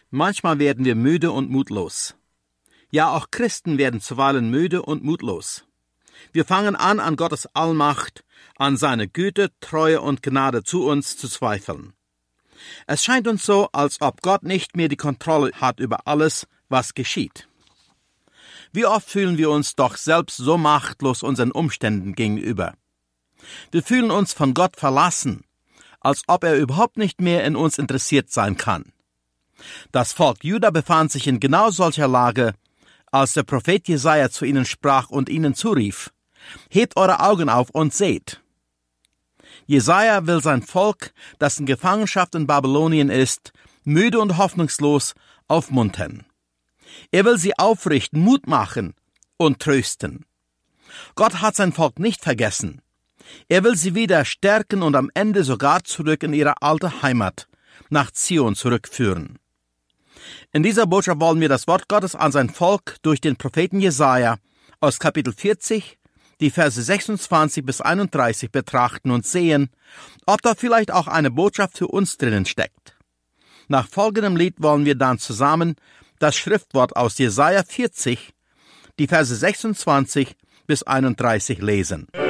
Manchmal werden wir müde und mutlos. Ja, auch Christen werden zuweilen müde und mutlos. Wir fangen an Gottes Allmacht, an seine Güte, Treue und Gnade zu uns zu zweifeln. Es scheint uns so, als ob Gott nicht mehr die Kontrolle hat über alles, was geschieht. Wie oft fühlen wir uns doch selbst so machtlos unseren Umständen gegenüber. Wir fühlen uns von Gott verlassen, als ob er überhaupt nicht mehr in uns interessiert sein kann. Das Volk Juda befand sich in genau solcher Lage, als der Prophet Jesaja zu ihnen sprach und ihnen zurief: Hebt eure Augen auf und seht. Jesaja will sein Volk, das in Gefangenschaft in Babylonien ist, müde und hoffnungslos, aufmuntern. Er will sie aufrichten, Mut machen und trösten. Gott hat sein Volk nicht vergessen. Er will sie wieder stärken und am Ende sogar zurück in ihre alte Heimat, nach Zion zurückführen. In dieser Botschaft wollen wir das Wort Gottes an sein Volk durch den Propheten Jesaja aus Kapitel 40, die Verse 26 bis 31 betrachten und sehen, ob da vielleicht auch eine Botschaft für uns drinnen steckt. Nach folgendem Lied wollen wir dann zusammen das Schriftwort aus Jesaja 40, die Verse 26 bis 31 lesen.